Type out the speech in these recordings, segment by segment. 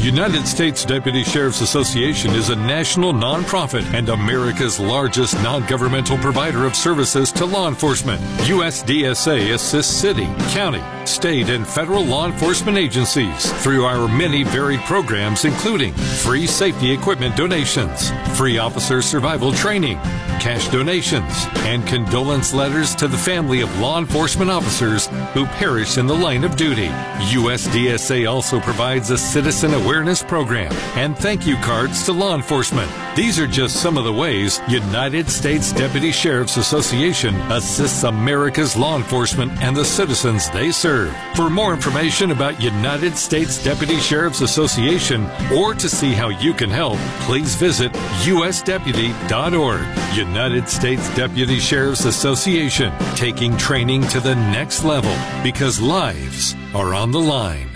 United States Deputy Sheriff's Association is a national nonprofit and America's largest non-governmental provider of services to law enforcement. USDSA assists city, county, state, and federal law enforcement agencies through our many varied programs, including free safety equipment donations, free officer survival training, cash donations, and condolence letters to the family of law enforcement officers who perished in the line of duty. USDSA also provides a citizen awareness program and thank you cards to law enforcement. These are just some of the ways United States Deputy Sheriff's Association assists America's law enforcement and the citizens they serve. For more information about United States Deputy Sheriff's Association or to see how you can help, please visit usdeputy.org. United States Deputy Sheriff's Association, taking training to the next level because lives are on the line.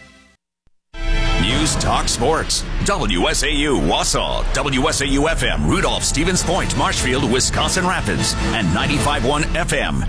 News Talk Sports. WSAU Wausau, WSAU FM Rudolph, Stevens Point, Marshfield, Wisconsin Rapids, and 95.1 FM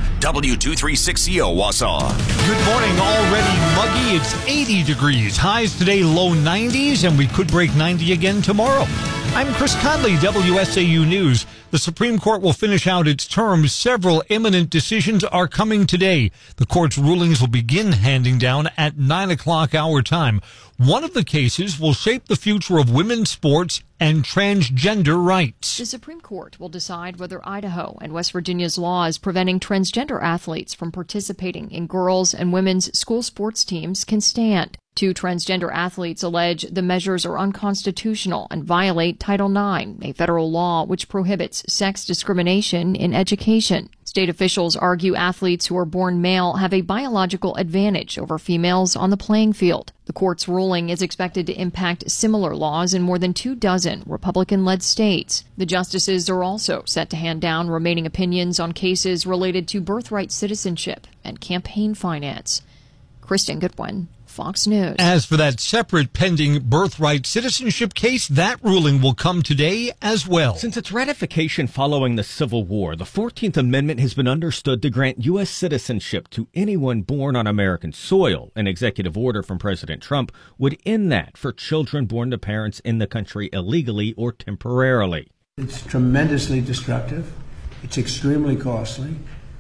W236CO Wausau. Good morning. Already muggy. It's 80 degrees. Highs today low 90s, and we could break 90 again tomorrow. I'm Chris Conley, WSAU News. The Supreme Court will finish out its term. Several imminent decisions are coming today. The court's rulings will begin handing down at 9 o'clock our time. One of the cases will shape the future of women's sports and transgender rights. The Supreme Court will decide whether Idaho and West Virginia's laws preventing transgender athletes from participating in girls' and women's school sports teams can stand. Two transgender athletes allege the measures are unconstitutional and violate Title IX, a federal law which prohibits sex discrimination in education. State officials argue athletes who are born male have a biological advantage over females on the playing field. The court's ruling is expected to impact similar laws in more than 24 Republican-led states. The justices are also set to hand down remaining opinions on cases related to birthright citizenship and campaign finance. Kristen Goodwin, Fox News. As for that separate pending birthright citizenship case, that ruling will come today as well. Since its ratification following the Civil War, the 14th Amendment has been understood to grant U.S. citizenship to anyone born on American soil. An executive order from President Trump would end that for children born to parents in the country illegally or temporarily. It's tremendously destructive. It's extremely costly.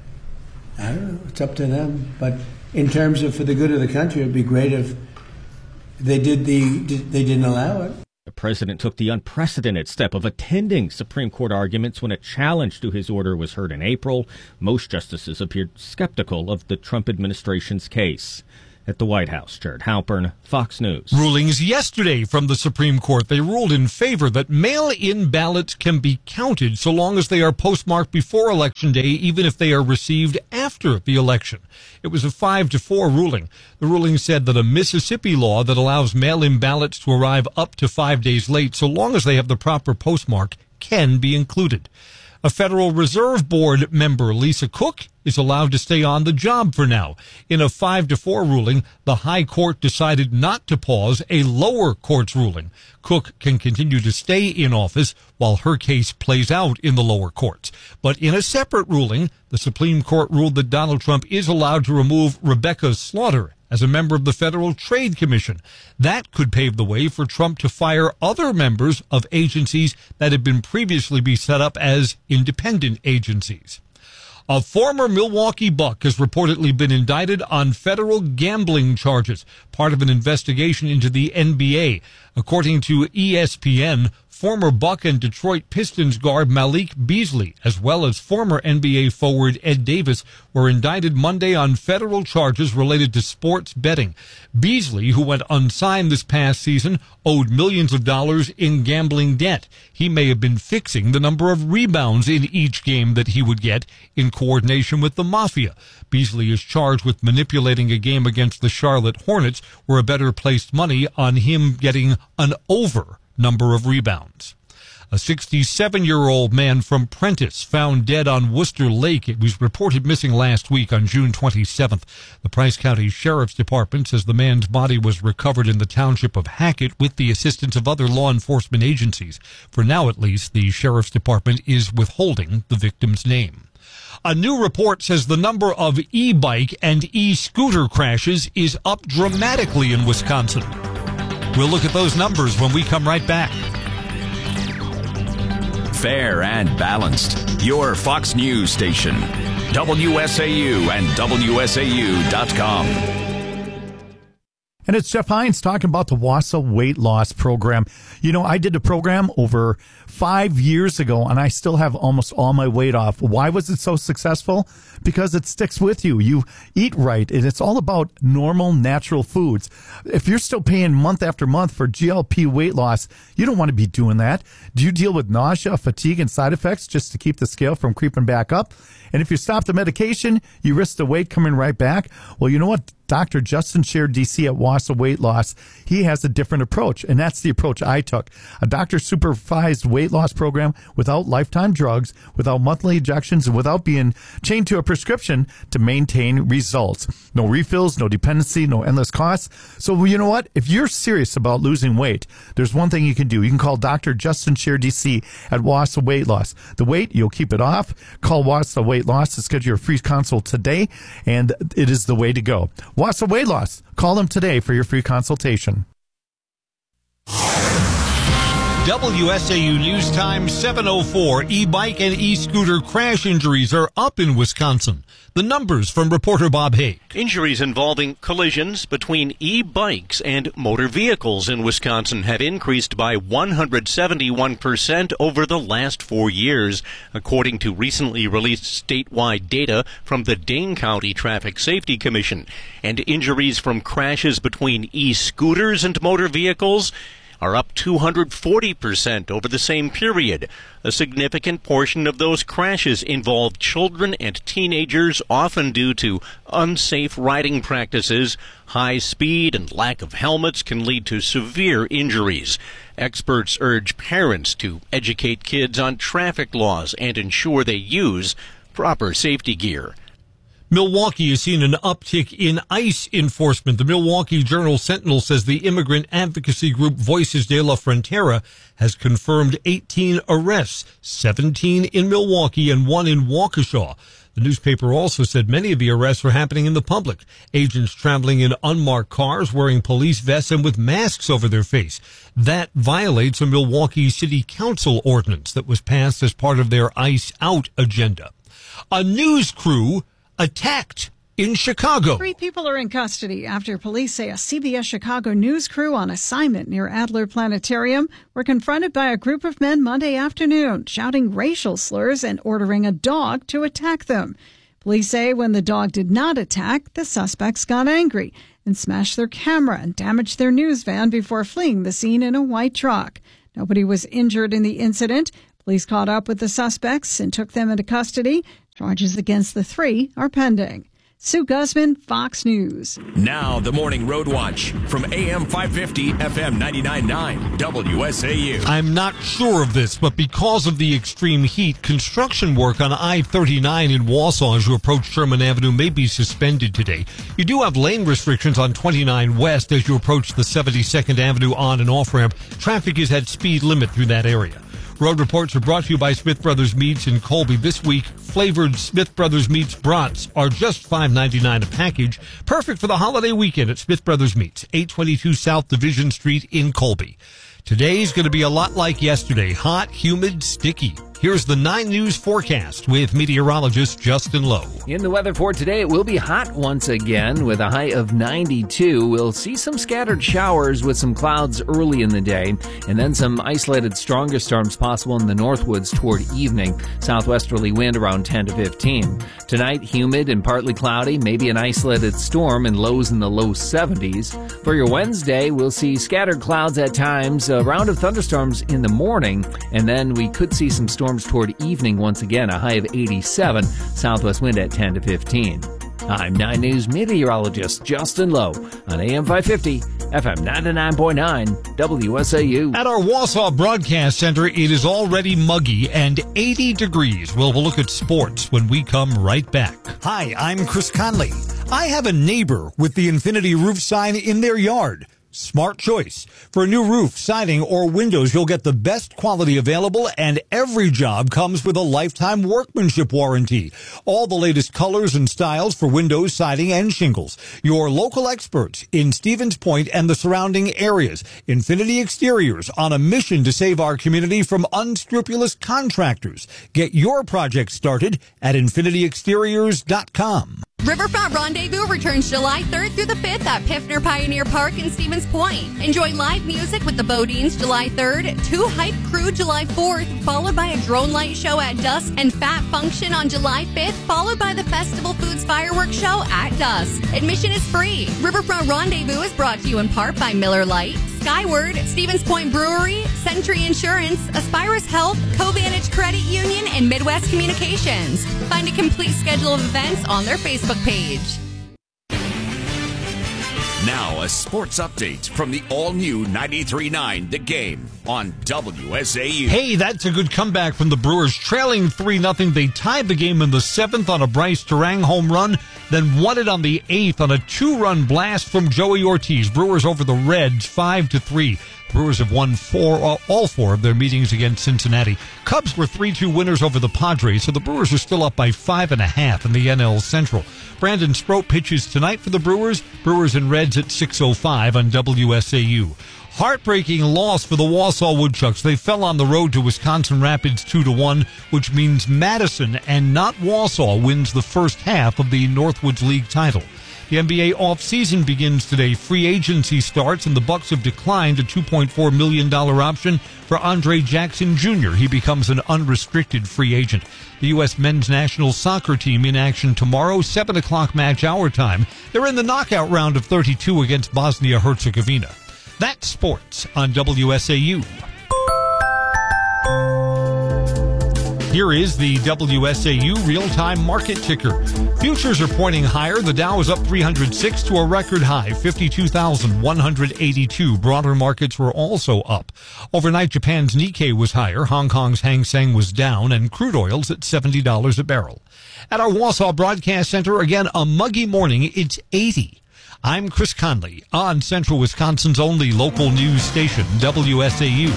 I don't know. It's up to them. But in terms of for the good of the country, it'd be great if they didn't allow it. The president took the unprecedented step of attending Supreme Court arguments when a challenge to his order was heard in April. Most justices appeared skeptical of the Trump administration's case. At the White House, Jared Halpern, Fox News. Rulings yesterday from the Supreme Court. They ruled in favor that mail-in ballots can be counted so long as they are postmarked before Election Day, even if they are received after the election. It was a 5-4 ruling. The ruling said that a Mississippi law that allows mail-in ballots to arrive up to 5 days late, so long as they have the proper postmark, can be included. A Federal Reserve Board member, Lisa Cook, is allowed to stay on the job for now. In a 5-4 ruling, the High Court decided not to pause a lower court's ruling. Cook can continue to stay in office while her case plays out in the lower courts. But in a separate ruling, the Supreme Court ruled that Donald Trump is allowed to remove Rebecca Slaughter as a member of the Federal Trade Commission. That could pave the way for Trump to fire other members of agencies that had been previously be set up as independent agencies. A former Milwaukee Buck has reportedly been indicted on federal gambling charges, part of an investigation into the NBA. According to ESPN, former Buck and Detroit Pistons guard Malik Beasley, as well as former NBA forward Ed Davis, were indicted Monday on federal charges related to sports betting. Beasley, who went unsigned this past season, owed millions of dollars in gambling debt. He may have been fixing the number of rebounds in each game that he would get in coordination with the Mafia. Beasley is charged with manipulating a game against the Charlotte Hornets, where a bettor placed money on him getting an over number of rebounds. A 67-year-old man from Prentice found dead on Worcester Lake. It was reported missing last week on June 27th. The Price County Sheriff's Department says the man's body was recovered in the township of Hackett with the assistance of other law enforcement agencies. For now, at least, the Sheriff's Department is withholding the victim's name. A new report says the number of e-bike and e-scooter crashes is up dramatically in Wisconsin. We'll look at those numbers when we come right back. Fair and balanced. Your Fox News station. WSAU and WSAU.com. And it's Jeff Hines talking about the Wausau Weight Loss Program. You know, I did a program over 5 years ago, and I still have almost all my weight off. Why was it so successful? Because it sticks with you. You eat right, and it's all about normal, natural foods. If you're still paying month after month for GLP weight loss, you don't want to be doing that. Do you deal with nausea, fatigue, and side effects just to keep the scale from creeping back up? And if you stop the medication, you risk the weight coming right back. Well, you know what? Dr. Justin Scher, DC at Wausau Weight Loss, he has a different approach, and that's the approach I took. A doctor-supervised weight loss program without lifetime drugs, without monthly injections, and without being chained to a prescription to maintain results. No refills, no dependency, no endless costs. So you know what? If you're serious about losing weight, there's one thing you can do. You can call Dr. Justin Scher, DC at Wausau Weight Loss. The weight, you'll keep it off. Call Wausau Weight Loss to schedule your free consult today, and it is the way to go. Wausau Weight Loss. Call them today for your free consultation. WSAU News Time 7:04. E-bike and e-scooter crash injuries are up in Wisconsin. The numbers from reporter Bob Haig. Injuries involving collisions between e-bikes and motor vehicles in Wisconsin have increased by 171% over the last 4 years, according to recently released statewide data from the Dane County Traffic Safety Commission. And injuries from crashes between e-scooters and motor vehicles are up 240% over the same period. A significant portion of those crashes involved children and teenagers, often due to unsafe riding practices. High speed and lack of helmets can lead to severe injuries. Experts urge parents to educate kids on traffic laws and ensure they use proper safety gear. Milwaukee has seen an uptick in ICE enforcement. The Milwaukee Journal-Sentinel says the immigrant advocacy group Voices de la Frontera has confirmed 18 arrests, 17 in Milwaukee and 1 in Waukesha. The newspaper also said many of the arrests were happening in the public. Agents traveling in unmarked cars, wearing police vests and with masks over their face. That violates a Milwaukee City Council ordinance that was passed as part of their ICE Out agenda. A news crew attacked in Chicago. 3 people are in custody after police say a CBS Chicago news crew on assignment near Adler Planetarium were confronted by a group of men Monday afternoon, shouting racial slurs and ordering a dog to attack them. Police say when the dog did not attack, the suspects got angry and smashed their camera and damaged their news van before fleeing the scene in a white truck. Nobody was injured in the incident. Police caught up with the suspects and took them into custody. Charges against the 3 are pending. Sue Guzman, Fox News. Now the Morning Road Watch from AM 550, FM 99.9, WSAU. I'm not sure of this, but because of the extreme heat, construction work on I-39 in Wausau as you approach Sherman Avenue may be suspended today. You do have lane restrictions on 29 West as you approach the 72nd Avenue on and off ramp. Traffic is at speed limit through that area. Road reports are brought to you by Smith Brothers Meats in Colby. This week, flavored Smith Brothers Meats brats are just $5.99 a package. Perfect for the holiday weekend at Smith Brothers Meats, 822 South Division Street in Colby. Today's going to be a lot like yesterday. Hot, humid, sticky. Here's the 9 News forecast with meteorologist Justin Lowe. In the weather for today, it will be hot once again with a high of 92. We'll see some scattered showers with some clouds early in the day, and then some isolated stronger storms possible in the northwoods toward evening. Southwesterly wind around 10 to 15. Tonight, humid and partly cloudy, maybe an isolated storm and lows in the low 70s. For your Wednesday, we'll see scattered clouds at times, a round of thunderstorms in the morning, and then we could see some storms toward evening once again, a high of 87, southwest wind at 10 to 15. I'm 9 News meteorologist Justin Lowe on AM 550, FM 99.9, WSAU. At our Wausau Broadcast Center, it is already muggy and 80 degrees. We'll look at sports when we come right back. Hi, I'm Chris Conley. I have a neighbor with the Infinity Roof sign in their yard. Smart choice. For a new roof, siding, or windows, you'll get the best quality available, and every job comes with a lifetime workmanship warranty. All the latest colors and styles for windows, siding, and shingles. Your local experts in Stevens Point and the surrounding areas. Infinity Exteriors, on a mission to save our community from unscrupulous contractors. Get your project started at infinityexteriors.com. Riverfront Rendezvous returns July 3rd through the 5th at Piffner Pioneer Park in Stevens Point. Enjoy live music with the Bodines July 3rd, 2 Hype Crew July 4th, followed by a drone light show at dusk, and Fat Function on July 5th, followed by the Festival Foods Fireworks Show at dusk. Admission is free. Riverfront Rendezvous is brought to you in part by Miller Lite, Skyward, Stevens Point Brewery, Century Insurance, Aspirus Health, Covantage Credit Union, and Midwest Communications. Find a complete schedule of events on their Facebook page. Now a sports update from the all-new 93.9 The Game on WSAU. Hey, that's a good comeback from the Brewers. Trailing 3-0, they tied the game in the 7th on a Bryce Terang home run, then won it on the 8th on a 2-run blast from Joey Ortiz. Brewers over the Reds 5-3. Brewers have won all four of their meetings against Cincinnati. Cubs were 3-2 winners over the Padres, so the Brewers are still up by 5.5 in the NL Central. Brandon Sproat pitches tonight for the Brewers. Brewers and Reds at 6:05 on WSAU. Heartbreaking loss for the Wausau Woodchucks. They fell on the road to Wisconsin Rapids 2-1, which means Madison and not Wausau wins the first half of the Northwoods League title. The NBA offseason begins today. Free agency starts, and the Bucks have declined a $2.4 million option for Andre Jackson Jr. He becomes an unrestricted free agent. The U.S. men's national soccer team in action tomorrow, 7 o'clock match hour time. They're in the knockout round of 32 against Bosnia-Herzegovina. That's sports on WSAU. Here is the WSAU real-time market ticker. Futures are pointing higher. The Dow is up 306 to a record high, 52,182. Broader markets were also up. Overnight, Japan's Nikkei was higher. Hong Kong's Hang Seng was down, and crude oil's at $70 a barrel. At our Wausau Broadcast Center, again, a muggy morning. It's 80. I'm Chris Conley on Central Wisconsin's only local news station, WSAU.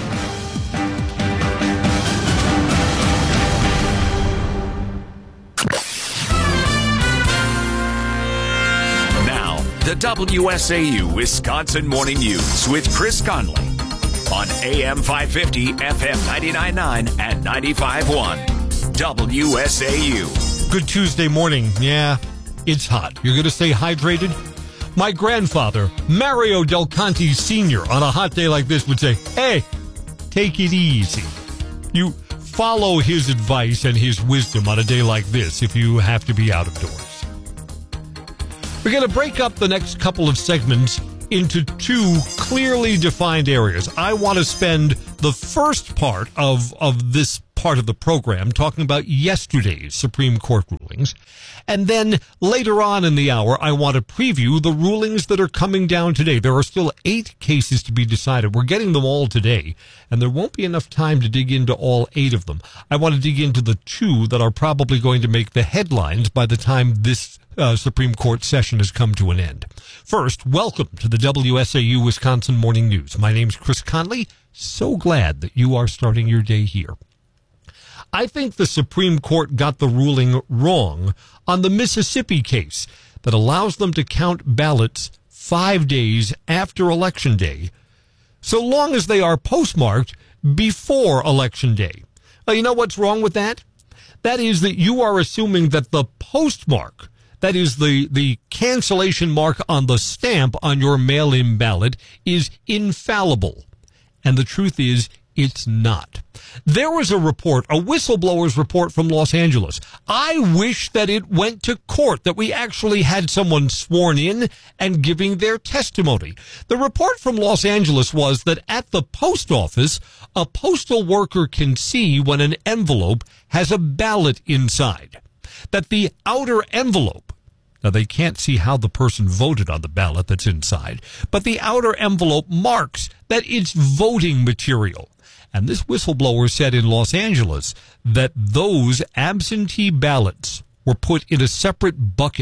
The WSAU Wisconsin Morning News with Chris Conley on AM 550, FM 99.9, and 95.1 WSAU. Good Tuesday morning. Yeah, it's hot. You're going to stay hydrated? My grandfather, Mario Del Conte Sr., on a hot day like this would say, hey, take it easy. You follow his advice and his wisdom on a day like this if you have to be out of doors. We're going to break up the next couple of segments into two clearly defined areas. I want to spend the first part of this part of the program talking about yesterday's Supreme Court rulings. And then later on in the hour, I want to preview the rulings that are coming down today. There are still 8 cases to be decided. We're getting them all today, and there won't be enough time to dig into all 8 of them. I want to dig into the 2 that are probably going to make the headlines by the time this Supreme Court session has come to an end. First, welcome to the WSAU Wisconsin Morning News. My name's Chris Conley. So glad that you are starting your day here. I think the Supreme Court got the ruling wrong on the Mississippi case that allows them to count ballots 5 days after Election Day, so long as they are postmarked before Election Day. Now, you know what's wrong with that? That is that you are assuming that the postmark, that is the cancellation mark on the stamp on your mail-in ballot, is infallible. And the truth is, it's not. There was a report, a whistleblower's report from Los Angeles. I wish that it went to court, that we actually had someone sworn in and giving their testimony. The report from Los Angeles was that at the post office, a postal worker can see when an envelope has a ballot inside. That the outer envelope, now they can't see how the person voted on the ballot that's inside, but the outer envelope marks that it's voting material. And this whistleblower said in Los Angeles that those absentee ballots were put in a separate bucket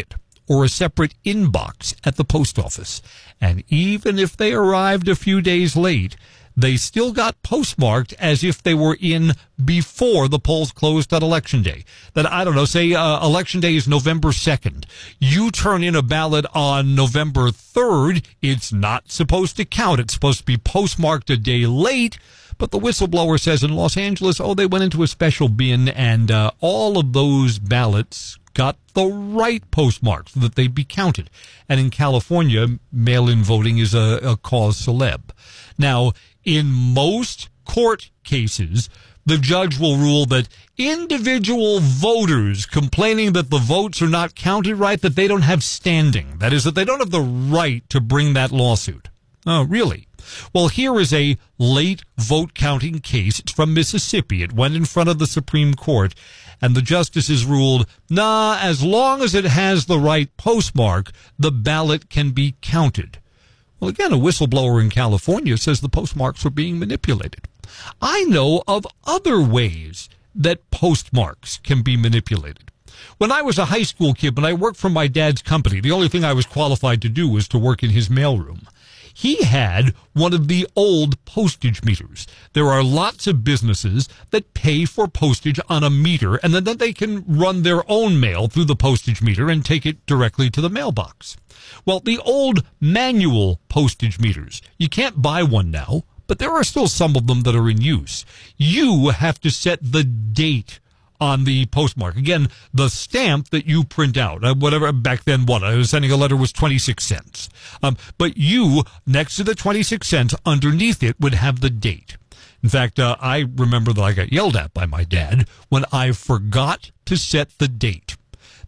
or a separate inbox at the post office. And even if they arrived a few days late, they still got postmarked as if they were in before the polls closed on Election Day. That, I don't know, say Election Day is November 2nd. You turn in a ballot on November 3rd, it's not supposed to count. It's supposed to be postmarked a day late. But the whistleblower says in Los Angeles, they went into a special bin and all of those ballots got the right postmark so that they'd be counted. And in California, mail-in voting is a cause celeb. Now, in most court cases, the judge will rule that individual voters complaining that the votes are not counted right, that they don't have standing. That is, that they don't have the right to bring that lawsuit. Oh, really? Well, here is a late vote counting case. It's from Mississippi. It went in front of the Supreme Court, and the justices ruled, as long as it has the right postmark, the ballot can be counted. Well, again, a whistleblower in California says the postmarks were being manipulated. I know of other ways that postmarks can be manipulated. When I was a high school kid, when I worked for my dad's company, the only thing I was qualified to do was to work in his mailroom. He had one of the old postage meters. There are lots of businesses that pay for postage on a meter, and then they can run their own mail through the postage meter and take it directly to the mailbox. Well, the old manual postage meters, you can't buy one now, but there are still some of them that are in use. You have to set the date on the postmark. Again, the stamp that you print out, whatever, back then, I was sending a letter was 26 cents. But you, next to the 26 cents, underneath it would have the date. In fact, I remember that I got yelled at by my dad when I forgot to set the date.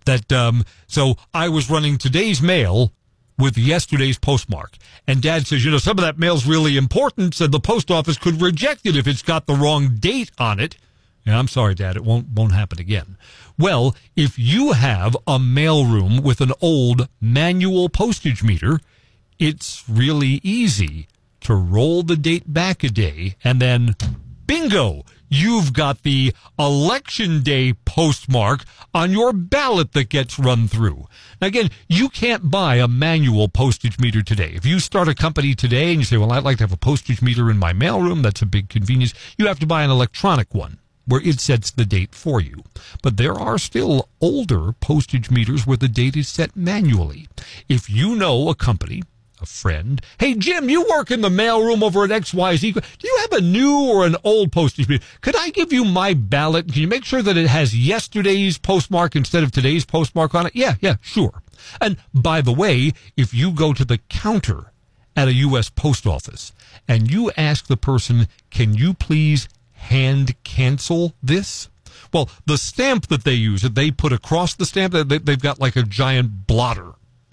So I was running today's mail with yesterday's postmark. And Dad says, some of that mail's really important, so the post office could reject it if it's got the wrong date on it. Yeah, I'm sorry, Dad, it won't happen again. Well, if you have a mailroom with an old manual postage meter, it's really easy to roll the date back a day, and then, bingo, you've got the Election Day postmark on your ballot that gets run through. Now, again, you can't buy a manual postage meter today. If you start a company today and you say, well, I'd like to have a postage meter in my mailroom, that's a big convenience, you have to buy an electronic one where it sets the date for you. But there are still older postage meters where the date is set manually. If you know a company, a friend, hey, Jim, you work in the mailroom over at XYZ. Do you have a new or an old postage meter? Could I give you my ballot? Can you make sure that it has yesterday's postmark instead of today's postmark on it? Yeah, sure. And by the way, if you go to the counter at a U.S. post office and you ask the person, can you please hand cancel this? Well, the stamp that they use, that they put across the stamp, they've got like a giant blot.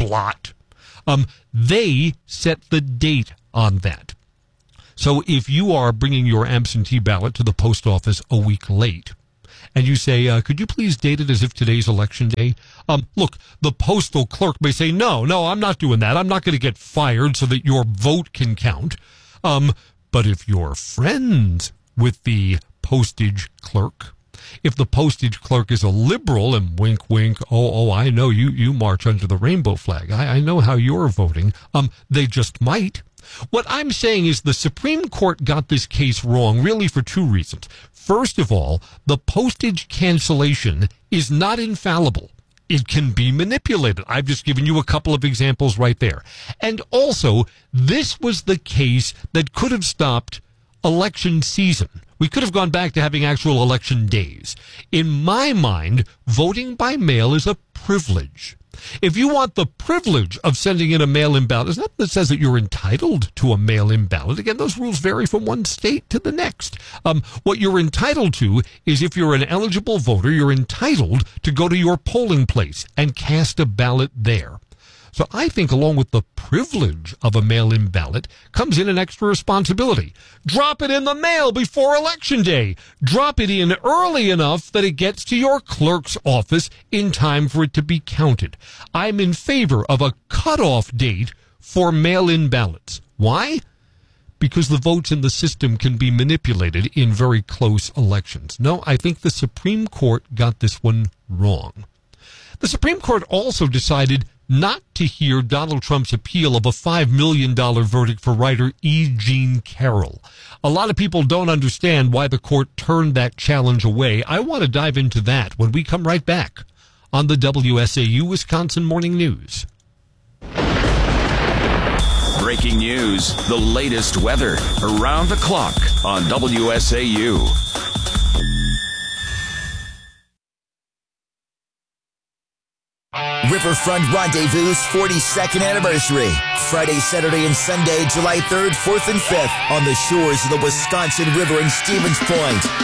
They set the date on that. So if you are bringing your absentee ballot to the post office a week late, and you say, could you please date it as if today's Election Day? Look, the postal clerk may say, no, I'm not doing that. I'm not going to get fired so that your vote can count. But if you're friends with the postage clerk, if the postage clerk is a liberal, and wink, wink, I know you march under the rainbow flag. I know how you're voting. They just might. What I'm saying is the Supreme Court got this case wrong, really for two reasons. First of all, the postage cancellation is not infallible. It can be manipulated. I've just given you a couple of examples right there. And also, this was the case that could have stopped election season. We could have gone back to having actual election days. In my mind, voting by mail is a privilege. If you want the privilege of sending in a mail-in ballot, it's not that says that you're entitled to a mail-in ballot. Again, those rules vary from one state to the next. What you're entitled to is if you're an eligible voter, you're entitled to go to your polling place and cast a ballot there. So I think along with the privilege of a mail-in ballot comes in an extra responsibility. Drop it in the mail before Election Day. Drop it in early enough that it gets to your clerk's office in time for it to be counted. I'm in favor of a cutoff date for mail-in ballots. Why? Because the votes in the system can be manipulated in very close elections. No, I think the Supreme Court got this one wrong. The Supreme Court also decided not to hear Donald Trump's appeal of a $5 million verdict for writer E. Jean Carroll. A lot of people don't understand why the court turned that challenge away. I want to dive into that when we come right back on the WSAU Wisconsin Morning News. Breaking news, the latest weather, around the clock on WSAU. Riverfront Rendezvous' 42nd anniversary. Friday, Saturday, and Sunday, July 3rd, 4th, and 5th on the shores of the Wisconsin River in Stevens Point.